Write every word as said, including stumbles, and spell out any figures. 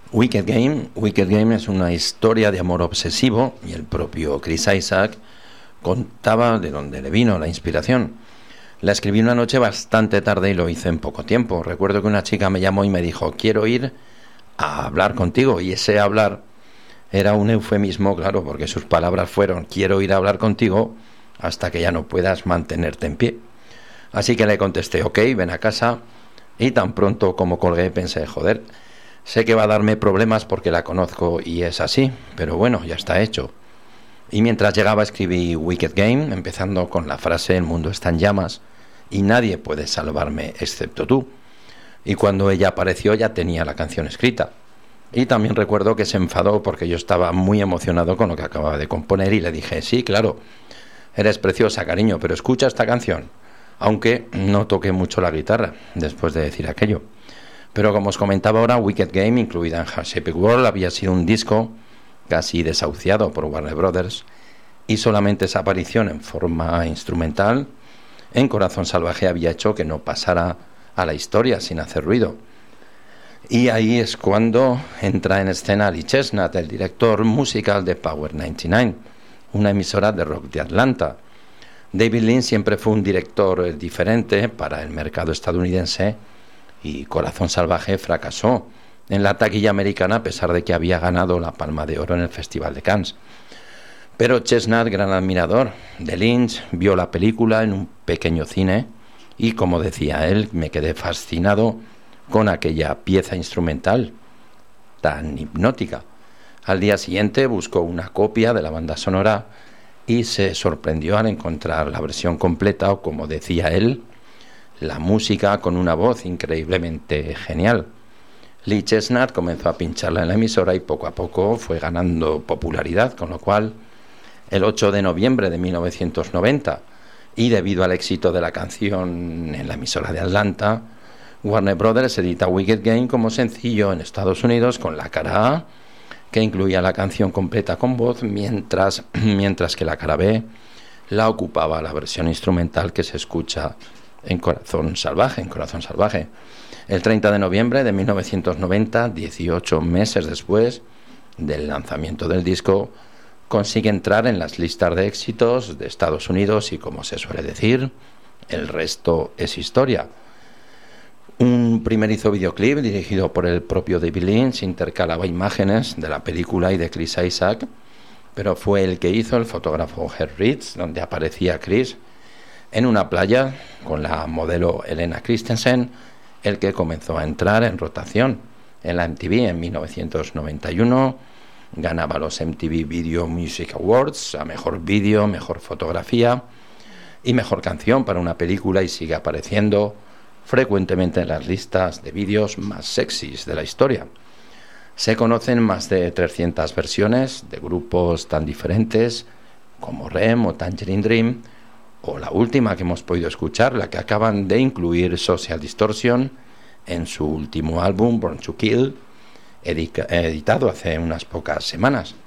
Wicked Game. Wicked Game es una historia de amor obsesivo y el propio Chris Isaak contaba de dónde le vino la inspiración. La escribí una noche bastante tarde y lo hice en poco tiempo. Recuerdo que una chica me llamó y me dijo: quiero ir a hablar contigo, y ese hablar era un eufemismo, claro, porque sus palabras fueron: quiero ir a hablar contigo hasta que ya no puedas mantenerte en pie. Así que le contesté: ok, ven a casa, y tan pronto como colgué pensé: joder, sé que va a darme problemas porque la conozco y es así, pero bueno, ya está hecho. Y mientras llegaba escribí Wicked Game, empezando con la frase: el mundo está en llamas y nadie puede salvarme excepto tú. Y cuando ella apareció ya tenía la canción escrita. Y también recuerdo que se enfadó porque yo estaba muy emocionado con lo que acababa de componer y le dije: sí, claro, eres preciosa, cariño, pero escucha esta canción. Aunque no toqué mucho la guitarra después de decir aquello. Pero como os comentaba ahora, Wicked Game, incluida en Heart-Shaped World, había sido un disco casi desahuciado por Warner Brothers, y solamente esa aparición en forma instrumental en Corazón Salvaje había hecho que no pasara a la historia sin hacer ruido. Y ahí es cuando entra en escena Lee Chestnut, el director musical de Power noventa y nueve, una emisora de rock de Atlanta. David Lynch siempre fue un director diferente para el mercado estadounidense, y Corazón Salvaje fracasó en la taquilla americana a pesar de que había ganado la Palma de Oro en el Festival de Cannes. Pero Chestnut, gran admirador de Lynch, vio la película en un pequeño cine y, como decía él, me quedé fascinado con aquella pieza instrumental tan hipnótica. Al día siguiente buscó una copia de la banda sonora y se sorprendió al encontrar la versión completa, o como decía él, la música con una voz increíblemente genial. Lee Chestnut comenzó a pincharla en la emisora y poco a poco fue ganando popularidad, con lo cual el ocho de noviembre de mil novecientos noventa, y debido al éxito de la canción en la emisora de Atlanta, Warner Brothers edita Wicked Game como sencillo en Estados Unidos con la cara A, que incluía la canción completa con voz, mientras, mientras que la cara B la ocupaba la versión instrumental que se escucha en Corazón Salvaje, en Corazón Salvaje. El treinta de noviembre de mil novecientos noventa, dieciocho meses después del lanzamiento del disco, consigue entrar en las listas de éxitos de Estados Unidos y, como se suele decir, el resto es historia. Un primerizo videoclip dirigido por el propio David Lynch intercalaba imágenes de la película y de Chris Isaak, pero fue el que hizo el fotógrafo Herb Ritts, donde aparecía Chris en una playa con la modelo Helena Christensen, el que comenzó a entrar en rotación en la M T V en mil novecientos noventa y uno. Ganaba los M T V Video Music Awards a mejor vídeo, mejor fotografía y mejor canción para una película, y sigue apareciendo frecuentemente en las listas de vídeos más sexys de la historia. Se conocen más de trescientas versiones de grupos tan diferentes como R E M o Tangerine Dream, o la última que hemos podido escuchar, la que acaban de incluir Social Distortion en su último álbum Born to Kill, editado hace unas pocas semanas.